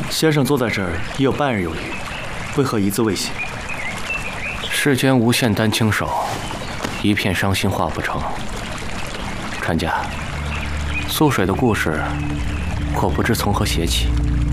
先生坐在这儿已有半日有余，为何一字未写？ 世间无限丹青手，一片伤心画不成。看家，素水的故事，我不知从何写起。